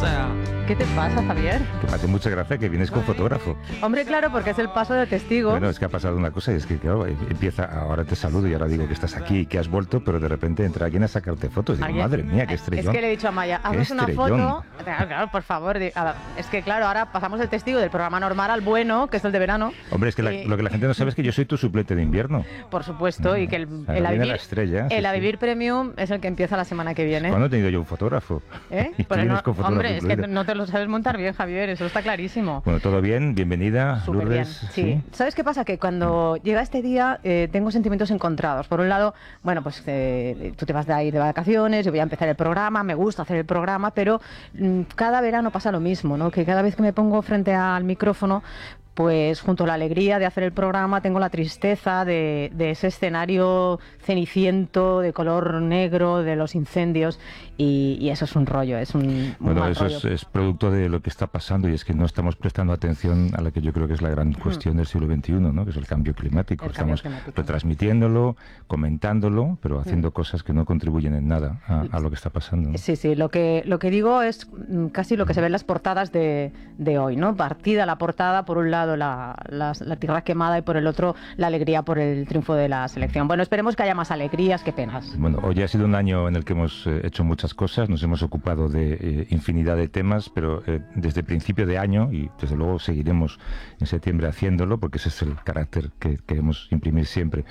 sea. ¿Qué te pasa, Javier? Que me hace mucha gracia que vienes con fotógrafo. Hombre, claro, porque es el paso de testigo. Bueno, es que ha pasado una cosa y es que, claro, empieza, ahora te saludo y ahora digo que estás aquí y que has vuelto, pero de repente entra alguien a sacarte fotos. Digo, madre mía, qué estrellón. Es que le he dicho a Maya, haznos una foto. Claro, por favor. Es que, claro, ahora pasamos el testigo del programa normal al bueno, que es el de verano. Hombre, es que lo que la gente no sabe es que yo soy tu suplente de invierno. Por supuesto, y que el A Vivir Premium es el que empieza la semana que viene. ¿Cuándo he tenido yo un fotógrafo? Y pues no, hombre, es que no te lo sabes montar bien, Javier, eso está clarísimo. Bueno, todo bien, bienvenida, Súper Lourdes. Bien, sí. ¿Sabes qué pasa? Que cuando llega este día tengo sentimientos encontrados. Por un lado, bueno, pues tú te vas de ahí de vacaciones, yo voy a empezar el programa, me gusta hacer el programa, pero cada verano pasa lo mismo, ¿no? Que cada vez que me pongo frente al micrófono, pues junto a la alegría de hacer el programa tengo la tristeza de ese escenario ceniciento de color negro de los incendios y eso es un rollo, es un bueno, eso rollo. es producto de lo que está pasando y es que no estamos prestando atención a la que yo creo que es la gran cuestión del siglo XXI, ¿no? Que es el cambio climático. Estamos retransmitiéndolo, comentándolo, pero haciendo cosas que no contribuyen en nada a lo que está pasando, ¿no? Sí, lo que digo es casi lo que se ve en las portadas de hoy, ¿no? Partida la portada, por un lado la tierra quemada y por el otro la alegría por el triunfo de la selección. Bueno, esperemos que haya más alegrías que penas. Bueno, hoy ha sido un año en el que hemos hecho muchas cosas, nos hemos ocupado de infinidad de temas, pero desde principio de año, y desde luego seguiremos en septiembre haciéndolo, porque ese es el carácter que queremos imprimir siempre,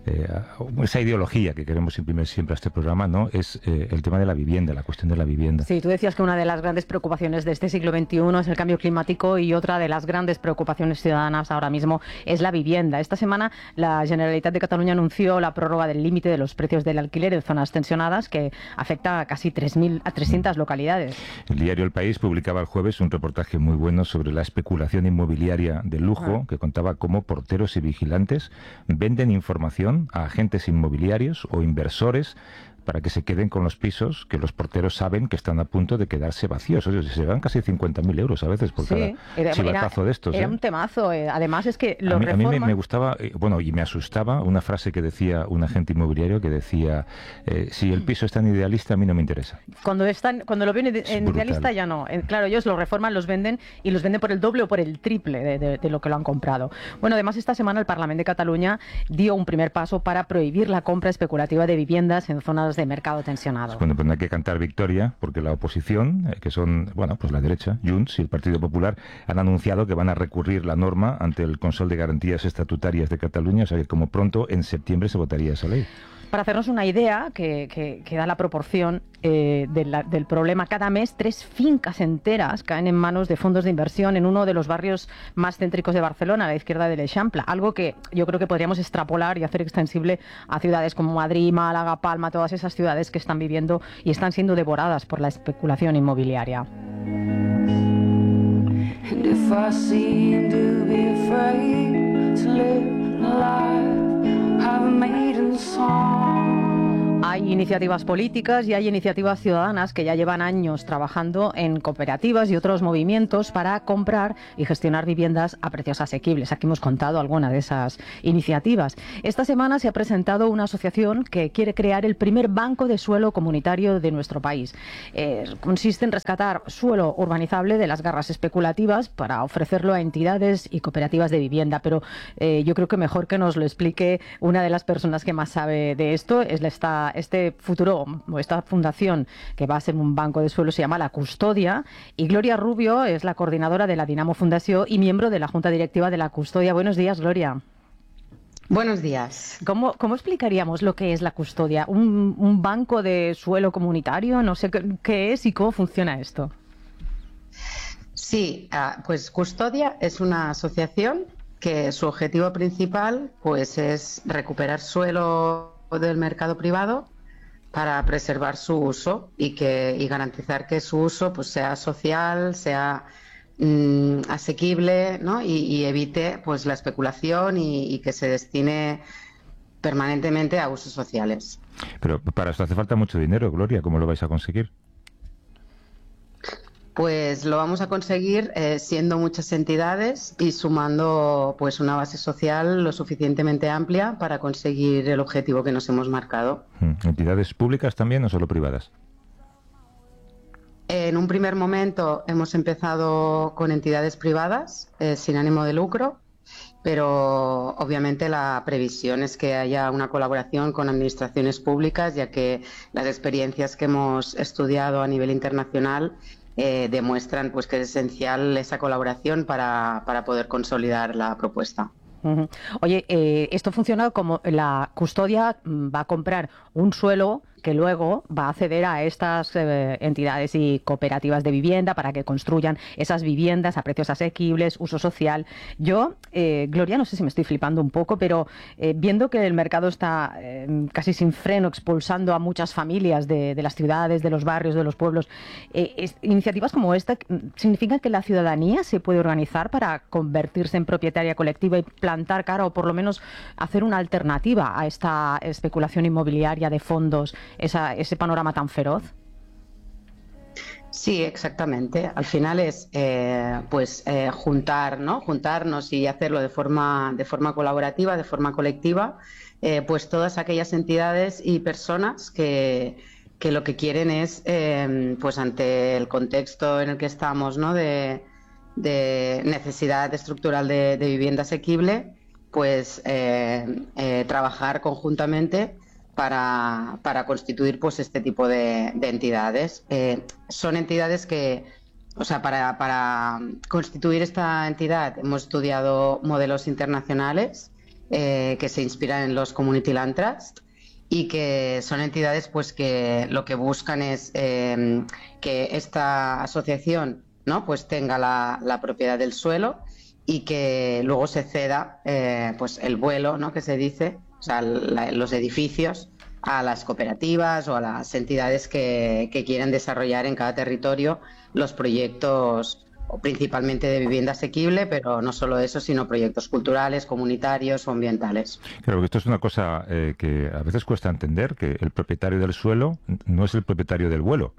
esa ideología que queremos imprimir siempre a este programa, ¿no? Es el tema de la vivienda, la cuestión de la vivienda. Sí, tú decías que una de las grandes preocupaciones de este siglo XXI es el cambio climático y otra de las grandes preocupaciones ciudadanas ahora mismo es la vivienda. Esta semana la Generalitat de Cataluña anunció la prórroga del límite de los precios del alquiler en zonas tensionadas que afecta a casi 300 localidades. El diario El País publicaba el jueves un reportaje muy bueno sobre la especulación inmobiliaria de lujo que contaba cómo porteros y vigilantes venden información a agentes inmobiliarios o inversores para que se queden con los pisos que los porteros saben que están a punto de quedarse vacíos. Oye, se dan casi 50.000 euros a veces por cada chivatazo de estos. Era un temazo. Además es que a mí me gustaba, bueno, y me asustaba una frase que decía un agente inmobiliario que decía, si el piso es tan idealista, a mí no me interesa. Cuando lo ven en idealista ya no. Claro, ellos lo reforman, los venden y los venden por el doble o por el triple de lo que lo han comprado. Bueno, además esta semana el Parlamento de Cataluña dio un primer paso para prohibir la compra especulativa de viviendas en zonas de mercado tensionado. Bueno, pues no hay que cantar victoria porque la oposición, que son, bueno, pues la derecha, Junts y el Partido Popular, han anunciado que van a recurrir la norma ante el Consell de Garantías Estatutarias de Cataluña, o sea que como pronto en septiembre se votaría esa ley. Para hacernos una idea que da la proporción del problema, cada mes 3 fincas enteras caen en manos de fondos de inversión en uno de los barrios más céntricos de Barcelona, a la izquierda del Eixample, algo que yo creo que podríamos extrapolar y hacer extensible a ciudades como Madrid, Málaga, Palma, todas esas ciudades que están viviendo y están siendo devoradas por la especulación inmobiliaria. Hay iniciativas políticas y hay iniciativas ciudadanas que ya llevan años trabajando en cooperativas y otros movimientos para comprar y gestionar viviendas a precios asequibles. Aquí hemos contado algunas de esas iniciativas. Esta semana se ha presentado una asociación que quiere crear el primer banco de suelo comunitario de nuestro país. Consiste en rescatar suelo urbanizable de las garras especulativas para ofrecerlo a entidades y cooperativas de vivienda. Pero yo creo que mejor que nos lo explique una de las personas que más sabe de esto es este futuro o esta fundación que va a ser un banco de suelo, se llama La Custodia, y Gloria Rubio es la coordinadora de la Dinamo Fundació y miembro de la Junta Directiva de La Custodia. Buenos días, Gloria. Buenos días. ¿Cómo explicaríamos lo que es La Custodia? ¿Un banco de suelo comunitario? No sé qué es y cómo funciona esto. Sí, pues Custodia es una asociación que su objetivo principal pues es recuperar suelo del mercado privado para preservar su uso y garantizar que su uso pues sea social, sea asequible, ¿no? y evite pues la especulación y que se destine permanentemente a usos sociales. Pero para esto hace falta mucho dinero, Gloria. ¿Cómo lo vais a conseguir? Pues lo vamos a conseguir siendo muchas entidades y sumando pues una base social lo suficientemente amplia para conseguir el objetivo que nos hemos marcado. ¿Entidades públicas también o solo privadas? En un primer momento hemos empezado con entidades privadas sin ánimo de lucro, pero obviamente la previsión es que haya una colaboración con administraciones públicas, ya que las experiencias que hemos estudiado a nivel internacional demuestran pues que es esencial esa colaboración para poder consolidar la propuesta. Ujú. Oye, esto funciona como la custodia va a comprar un suelo que luego va a acceder a estas entidades y cooperativas de vivienda para que construyan esas viviendas a precios asequibles, uso social. Yo, Gloria, no sé si me estoy flipando un poco, pero viendo que el mercado está casi sin freno expulsando a muchas familias de las ciudades, de los barrios, de los pueblos, iniciativas como esta significan que la ciudadanía se puede organizar para convertirse en propietaria colectiva y plantar cara o por lo menos hacer una alternativa a esta especulación inmobiliaria de fondos, ese panorama tan feroz. Sí, exactamente. Al final es juntarnos y hacerlo de forma colaborativa, de forma colectiva, pues todas aquellas entidades y personas que lo que quieren es, pues ante el contexto en el que estamos, ¿no? de necesidad estructural de vivienda asequible, pues trabajar conjuntamente para constituir pues este tipo de entidades. Son entidades que, o sea, para constituir esta entidad hemos estudiado modelos internacionales que se inspiran en los Community Land Trust y que son entidades pues que lo que buscan es que esta asociación, ¿no? pues tenga la propiedad del suelo y que luego se ceda pues el vuelo, ¿no? que se dice, o sea, los edificios a las cooperativas o a las entidades que quieran desarrollar en cada territorio los proyectos principalmente de vivienda asequible, pero no solo eso, sino proyectos culturales, comunitarios o ambientales. Claro, que esto es una cosa que a veces cuesta entender, que el propietario del suelo no es el propietario del vuelo.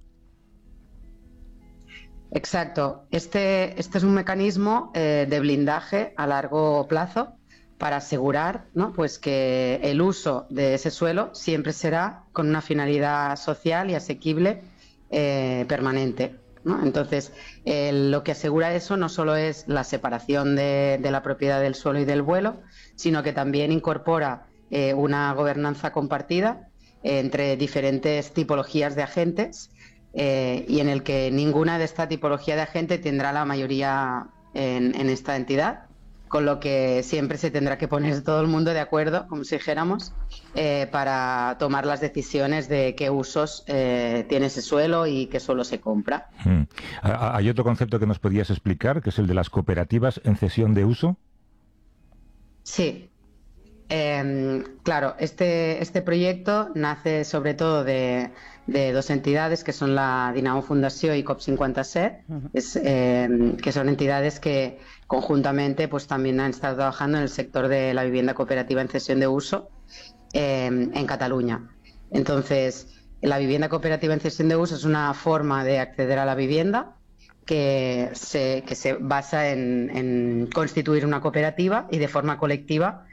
Exacto. Este es un mecanismo de blindaje a largo plazo para asegurar, ¿no? pues que el uso de ese suelo siempre será con una finalidad social y asequible permanente, ¿no? Entonces, lo que asegura eso no solo es la separación de la propiedad del suelo y del vuelo, sino que también incorpora una gobernanza compartida entre diferentes tipologías de agentes y en el que ninguna de esta tipología de agente tendrá la mayoría en esta entidad, con lo que siempre se tendrá que poner todo el mundo de acuerdo, como si dijéramos, para tomar las decisiones de qué usos tiene ese suelo y qué suelo se compra. ¿Hay otro concepto que nos podías explicar, que es el de las cooperativas en cesión de uso? Sí. Claro, este proyecto nace sobre todo de dos entidades que son la Dinamo Fundació y COP57, que son entidades que conjuntamente pues también han estado trabajando en el sector de la vivienda cooperativa en cesión de uso en Cataluña. Entonces, la vivienda cooperativa en cesión de uso es una forma de acceder a la vivienda que se basa en constituir una cooperativa y de forma colectiva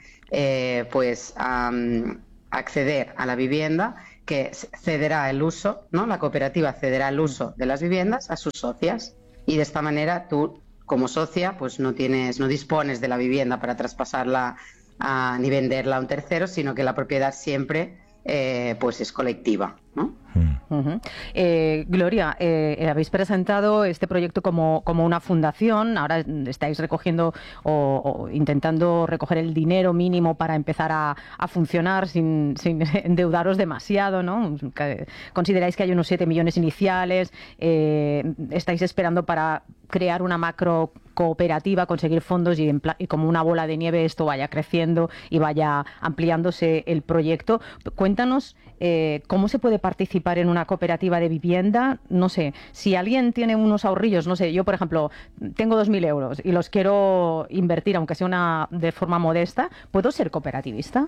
acceder a la vivienda, que cederá el uso, ¿no? La cooperativa cederá el uso de las viviendas a sus socias y de esta manera tú como socia pues no dispones de la vivienda para traspasarla ni venderla a un tercero, sino que la propiedad siempre pues es colectiva, ¿no? Gloria, habéis presentado este proyecto como una fundación. Ahora estáis recogiendo o intentando recoger el dinero mínimo para empezar a funcionar sin endeudaros demasiado, ¿no? Consideráis que hay unos 7 millones iniciales, estáis esperando para crear una macro cooperativa, conseguir fondos y como una bola de nieve esto vaya creciendo y vaya ampliándose el proyecto. Cuéntanos cómo se puede participar en una cooperativa de vivienda. No sé, si alguien tiene unos ahorrillos, no sé, yo por ejemplo tengo 2.000 euros y los quiero invertir, aunque sea de forma modesta, ¿puedo ser cooperativista?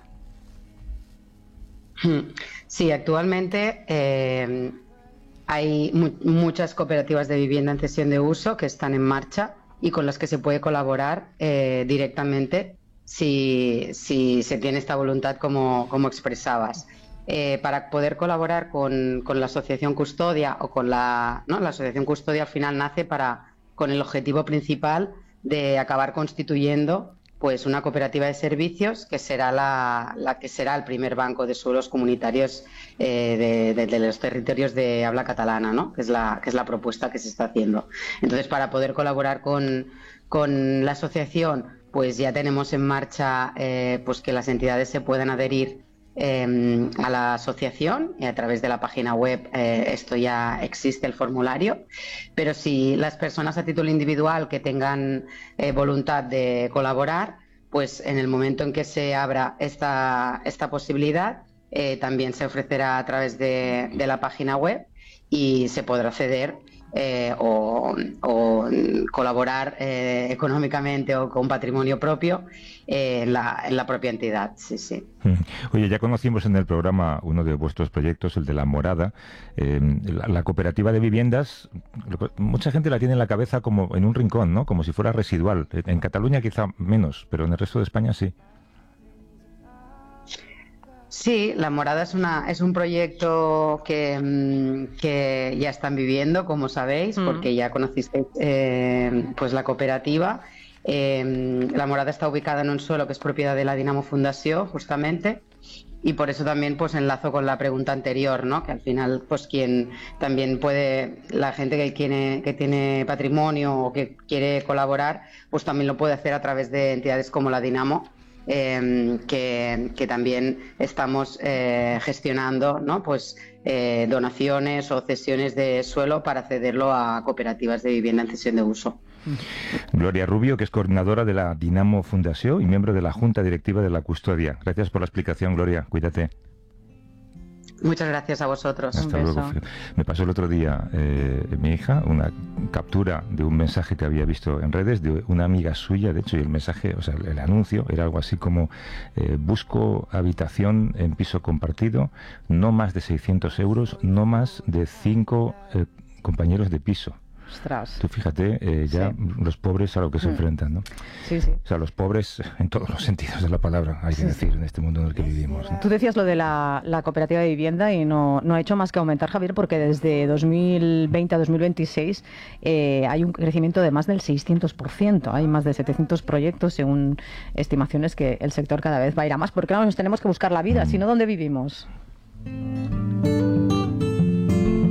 Sí, actualmente hay muchas cooperativas de vivienda en cesión de uso que están en marcha y con las que se puede colaborar directamente si se tiene esta voluntad como expresabas. para poder colaborar con la Asociación Custodia o con la Asociación Custodia al final nace con el objetivo principal de acabar constituyendo pues una cooperativa de servicios que será la que será el primer banco de suelos comunitarios de los territorios de habla catalana, ¿no? que es la propuesta que se está haciendo. Entonces, para poder colaborar con la asociación, pues ya tenemos en marcha pues que las entidades se puedan adherir a la asociación, y a través de la página web esto ya existe, el formulario. Pero si las personas a título individual que tengan voluntad de colaborar, pues en el momento en que se abra esta posibilidad, también se ofrecerá a través de la página web y se podrá acceder o colaborar económicamente o con patrimonio propio en la propia entidad. Sí, sí. Oye, ya conocimos en el programa uno de vuestros proyectos, el de La Morada, la cooperativa de viviendas. Mucha gente la tiene en la cabeza como en un rincón, ¿no? Como si fuera residual. En Cataluña quizá menos, pero en el resto de España sí. Sí, La Morada es un proyecto que ya están viviendo, como sabéis, porque ya conocisteis pues la cooperativa. La Morada está ubicada en un suelo que es propiedad de la Dinamo Fundació, justamente, y por eso también pues enlazo con la pregunta anterior, ¿no? Que al final pues quien también puede, la gente que tiene patrimonio o que quiere colaborar, pues también lo puede hacer a través de entidades como la Dinamo. Que también estamos gestionando, ¿no? Pues donaciones o cesiones de suelo para cederlo a cooperativas de vivienda en cesión de uso. Gloria Rubio, que es coordinadora de la Dinamo Fundació y miembro de la Junta Directiva de la Custodia. Gracias por la explicación, Gloria. Cuídate. Muchas gracias a vosotros. Hasta luego. Me pasó el otro día mi hija una captura de un mensaje que había visto en redes de una amiga suya, de hecho, y el mensaje, o sea, el anuncio era algo así como busco habitación en piso compartido, no más de 600 euros, no más de 5 compañeros de piso. Ostras. Tú fíjate, ya sí, los pobres a lo que se enfrentan, ¿no? Sí, sí. O sea, los pobres en todos los sentidos de la palabra, hay que decir, en este mundo en el que vivimos, ¿no? Tú decías lo de la cooperativa de vivienda y no ha hecho más que aumentar, Javier, porque desde 2020 a 2026 hay un crecimiento de más del 600%. Hay más de 700 proyectos, según estimaciones, que el sector cada vez va a ir a más, porque claro, nos tenemos que buscar la vida, si no, ¿dónde vivimos?